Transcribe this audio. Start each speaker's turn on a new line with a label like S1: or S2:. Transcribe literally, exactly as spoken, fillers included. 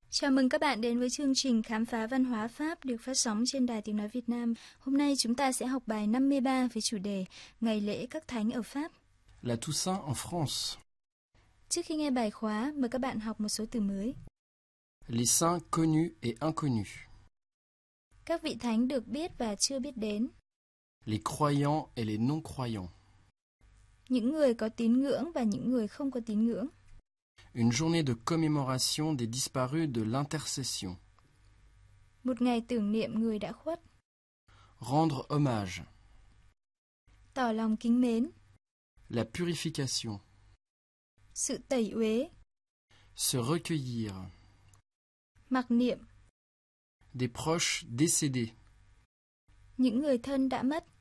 S1: Chào mừng các bạn đến với chương trình Khám phá văn hóa Pháp được phát sóng trên Đài Tiếng Nói Việt Nam. Hôm nay chúng ta sẽ học bài năm mươi ba với chủ đề Ngày lễ các thánh ở Pháp.
S2: La Toussaint en France.
S1: Trước khi nghe bài khóa, mời các bạn học một số từ mới.
S2: Les saints connus et inconnus.
S1: Các vị thánh được biết và chưa biết đến.
S2: Les croyants et les non-croyants.
S1: Những người có tín ngưỡng và những người không có tín ngưỡng.
S2: Une journée de commémoration des disparus de l'intercession.
S1: Một ngày tưởng niệm người đã khuất.
S2: Rendre hommage.
S1: Tỏ lòng kính mến.
S2: La purification.
S1: Sự tẩy uế.
S2: Se recueillir.
S1: Mặc niệm.
S2: Des proches décédés.
S1: Những người thân đã mất.